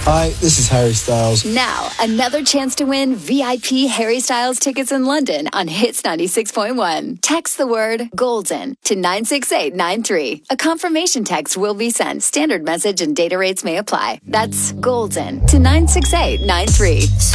Hi, this is Harry Styles. Now, another chance to win VIP Harry Styles tickets in London on Hits 96.1. Text the word GOLDEN to 96893. A confirmation text will be sent. Standard message and data rates may apply. That's GOLDEN to 96893.